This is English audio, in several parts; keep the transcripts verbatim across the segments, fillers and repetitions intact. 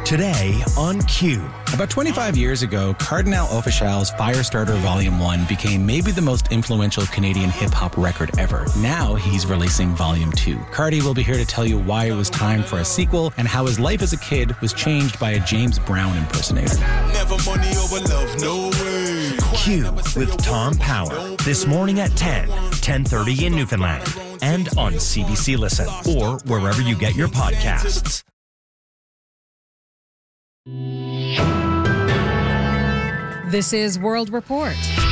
Today on Q. About twenty-five years ago, Cardinal Offishal's Firestarter Volume one became maybe the most influential Canadian hip-hop record ever. Now he's releasing Volume two. Cardi will be here to tell you why it was time for a sequel and how his life as a kid was changed by a James Brown impersonator. Never money over love, no way. Q with Tom Power. This morning at ten, ten thirty in Newfoundland. And on C B C Listen or wherever you get your podcasts. This is World Report.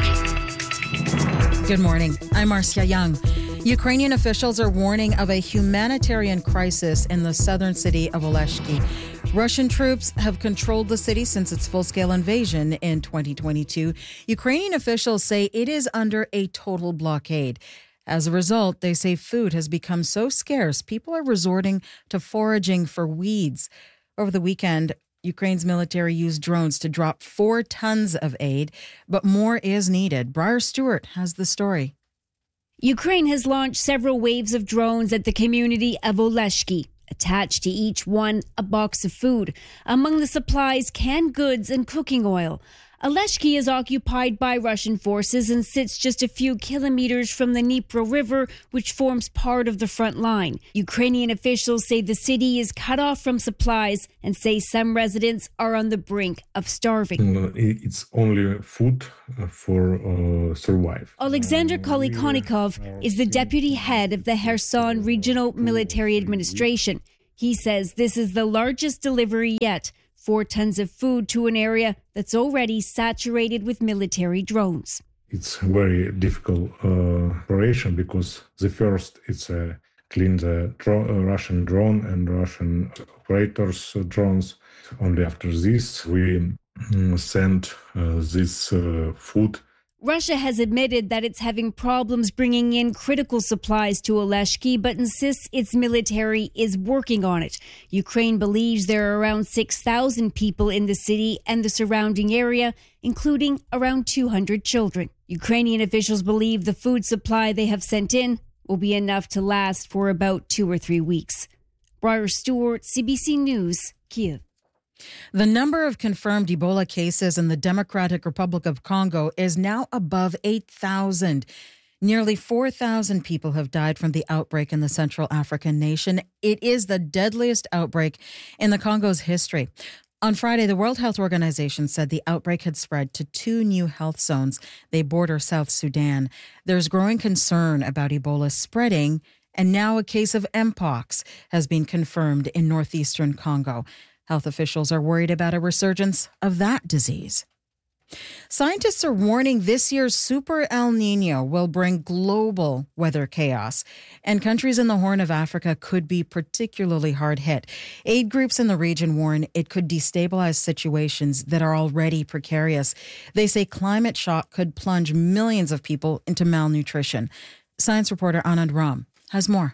Good morning. I'm Marcia Young. Ukrainian officials are warning of a humanitarian crisis in the southern city of Oleshki. Russian troops have controlled the city since its full-scale invasion in twenty twenty-two. Ukrainian officials say it is under a total blockade. As a result, they say food has become so scarce, people are resorting to foraging for weeds. Over the weekend, Ukraine's military used drones to drop four tons of aid, but more is needed. Briar Stewart has the story. Ukraine has launched several waves of drones at the community of Oleshki. Attached to each one, a box of food. Among the supplies, canned goods and cooking oil. Oleshki is occupied by Russian forces and sits just a few kilometers from the Dnipro River, which forms part of the front line. Ukrainian officials say the city is cut off from supplies and say some residents are on the brink of starving. It's only food for uh, survive. Alexander Kolikonikov is the deputy head of the Kherson Regional Military Administration. He says this is the largest delivery yet. Four tons of food to an area that's already saturated with military drones. It's a very difficult uh, operation because the first it's a uh, clean the dro- uh, Russian drone and Russian operators uh, drones. Only after this we um, send uh, this uh, food. Russia has admitted that it's having problems bringing in critical supplies to Oleshki, but insists its military is working on it. Ukraine believes there are around six thousand people in the city and the surrounding area, including around two hundred children. Ukrainian officials believe the food supply they have sent in will be enough to last for about two or three weeks. Briar Stewart, C B C News, Kyiv. The number of confirmed Ebola cases in the Democratic Republic of Congo is now above eight thousand. Nearly four thousand people have died from the outbreak in the Central African nation. It is the deadliest outbreak in the Congo's history. On Friday, the World Health Organization said the outbreak had spread to two new health zones. They border South Sudan. There's growing concern about Ebola spreading, and now a case of Mpox has been confirmed in northeastern Congo. Health officials are worried about a resurgence of that disease. Scientists are warning this year's Super El Nino will bring global weather chaos, and countries in the Horn of Africa could be particularly hard hit. Aid groups in the region warn it could destabilize situations that are already precarious. They say climate shock could plunge millions of people into malnutrition. Science reporter Anand Ram has more.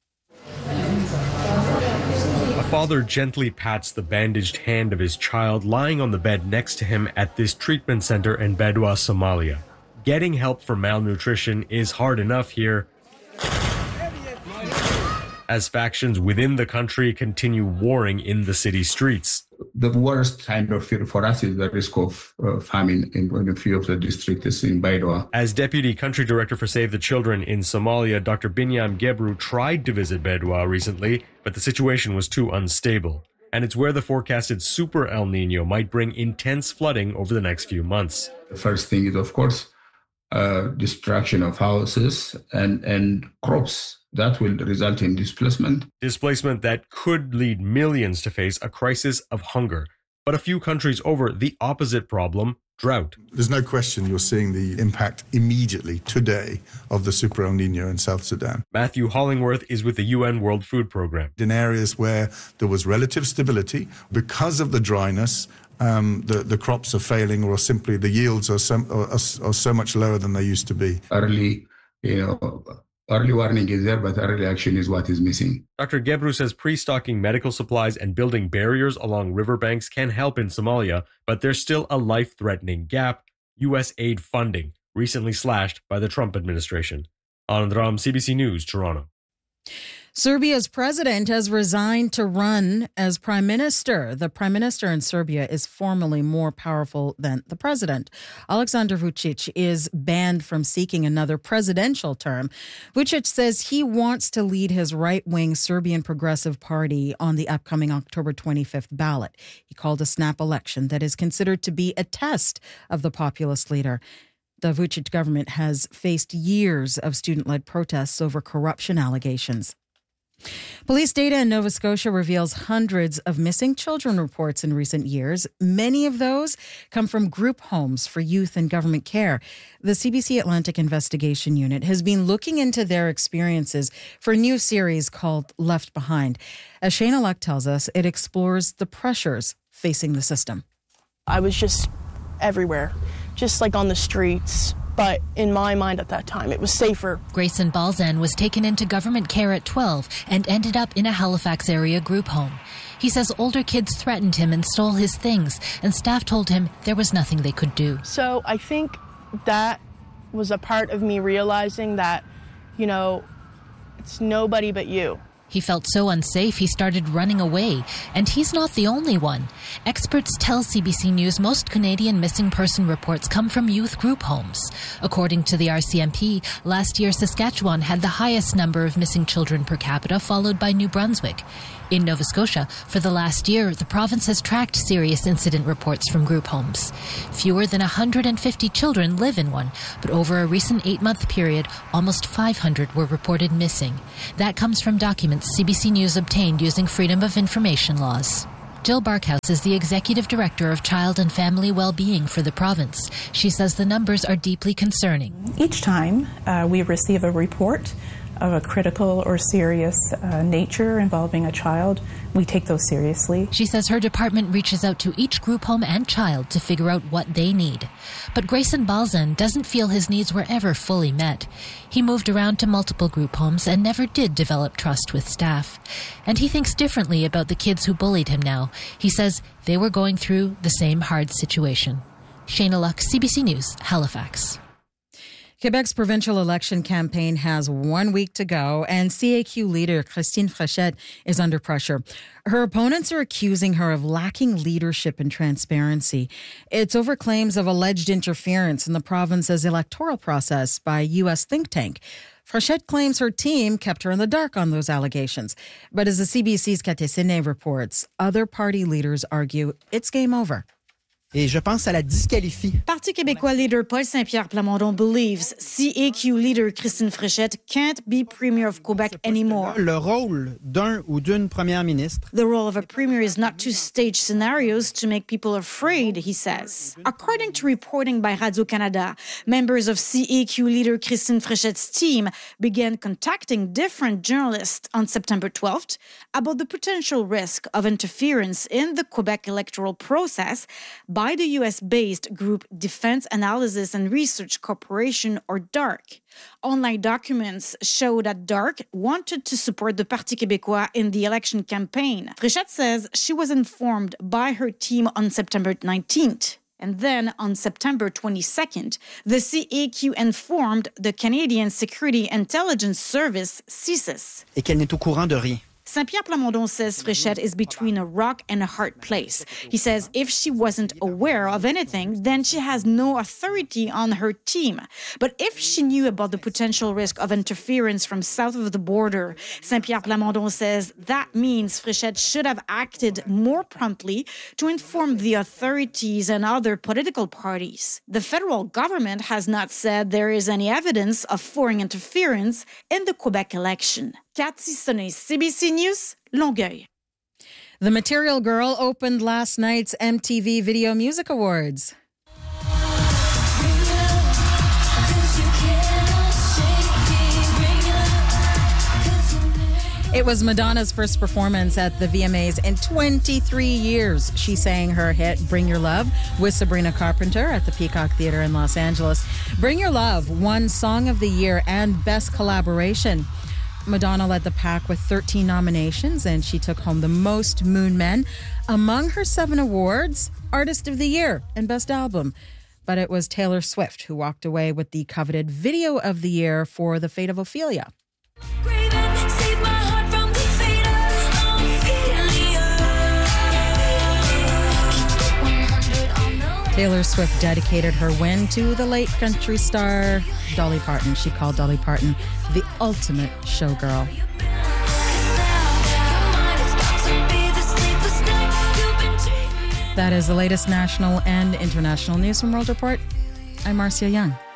A father gently pats the bandaged hand of his child lying on the bed next to him at this treatment center in Bedwa, Somalia. Getting help for malnutrition is hard enough here, as factions within the country continue warring in the city streets. The worst kind of fear for us is the risk of uh, famine in, in a few of the districts in Bedwa. As Deputy Country Director for Save the Children in Somalia, Doctor Binyam Gebru tried to visit Bedwa recently, but the situation was too unstable. And it's where the forecasted Super El Nino might bring intense flooding over the next few months. The first thing is, of course, uh, destruction of houses and, and crops. That will result in displacement. Displacement that could lead millions to face a crisis of hunger. But a few countries over, the opposite problem, drought. There's no question you're seeing the impact immediately today of the Super El Nino in South Sudan. Matthew Hollingworth is with the U N World Food Programme. In areas where there was relative stability, because of the dryness, um, the, the crops are failing, or simply the yields are so, are, are so much lower than they used to be. Early, you know, Early warning is there, but early action is what is missing. Doctor Gebru says pre-stocking medical supplies and building barriers along riverbanks can help in Somalia, but there's still a life-threatening gap. U S aid funding, recently slashed by the Trump administration. Anand Ram, C B C News, Toronto. Serbia's president has resigned to run as prime minister. The prime minister in Serbia is formally more powerful than the president. Aleksandar Vučić is banned from seeking another presidential term. Vučić says he wants to lead his right-wing Serbian Progressive Party on the upcoming October twenty-fifth ballot. He called a snap election that is considered to be a test of the populist leader. The Vučić government has faced years of student-led protests over corruption allegations. Police data in Nova Scotia reveals hundreds of missing children reports in recent years. Many of those come from group homes for youth in government care. The C B C Atlantic Investigation Unit has been looking into their experiences for a new series called Left Behind. As Shayna Luck tells us, it explores the pressures facing the system. I was just everywhere, just like on the streets. But in my mind at that time, it was safer. Grayson Balzan was taken into government care at twelve and ended up in a Halifax area group home. He says older kids threatened him and stole his things, and staff told him there was nothing they could do. So I think that was a part of me realizing that, you know, it's nobody but you. He felt so unsafe he started running away, and he's not the only one. Experts tell C B C News most Canadian missing person reports come from youth group homes. According to the R C M P, last year Saskatchewan had the highest number of missing children per capita, followed by New Brunswick. In Nova Scotia, for the last year, the province has tracked serious incident reports from group homes. Fewer than one hundred fifty children live in one, but over a recent eight-month period, almost five hundred were reported missing. That comes from documents C B C News obtained using Freedom of Information laws. Jill Barkhouse is the Executive Director of Child and Family Wellbeing for the province. She says the numbers are deeply concerning. Each time uh, we receive a report of a critical or serious uh, nature involving a child, we take those seriously. She says her department reaches out to each group home and child to figure out what they need. But Grayson Balzan doesn't feel his needs were ever fully met. He moved around to multiple group homes and never did develop trust with staff. And he thinks differently about the kids who bullied him now. He says they were going through the same hard situation. Shayna Luck, C B C News, Halifax. Quebec's provincial election campaign has one week to go, and C A Q leader Christine Fréchette is under pressure. Her opponents are accusing her of lacking leadership and transparency. It's over claims of alleged interference in the province's electoral process by a U S think tank. Fréchette claims her team kept her in the dark on those allegations. But as the C B C's Cathy Sidney reports, other party leaders argue it's game over. Et je pense ça la disqualifie. Parti québécois leader Paul Saint-Pierre Plamondon believes C A Q leader Christine Fréchette can't be premier of Quebec anymore. Le rôle d'un ou d'une première ministre. The role of a premier is not to stage scenarios to make people afraid, he says. According to reporting by Radio-Canada, members of C A Q leader Christine Fréchette's team began contacting different journalists on September twelfth about the potential risk of interference in the Quebec electoral process by the U S-based group Defense Analysis and Research Corporation, or DARC. Online documents show that DARC wanted to support the Parti québécois in the election campaign. Fréchette says she was informed by her team on September nineteenth. And then on September twenty-second, the C A Q informed the Canadian Security Intelligence Service, C S I S. Et qu'elle n'est au courant de rien. Saint-Pierre Plamondon says Fréchette is between a rock and a hard place. He says if she wasn't aware of anything, then she has no authority on her team. But if she knew about the potential risk of interference from south of the border, Saint-Pierre Plamondon says that means Fréchette should have acted more promptly to inform the authorities and other political parties. The federal government has not said there is any evidence of foreign interference in the Quebec election. Cathy Sidney, C B C News, Longueuil. The Material Girl opened last night's M T V Video Music Awards. It was Madonna's first performance at the V M As in twenty-three years. She sang her hit Bring Your Love with Sabrina Carpenter at the Peacock Theater in Los Angeles. Bring Your Love won Song of the Year and Best Collaboration. Madonna led the pack with thirteen nominations, and she took home the most Moon Men. Among her seven awards, Artist of the Year and Best Album. But it was Taylor Swift who walked away with the coveted Video of the Year for The Fate of Ophelia. Save my heart Taylor Swift dedicated her win to the late country star Dolly Parton. She called Dolly Parton the ultimate showgirl. That is the latest national and international news from World Report. I'm Marcia Young.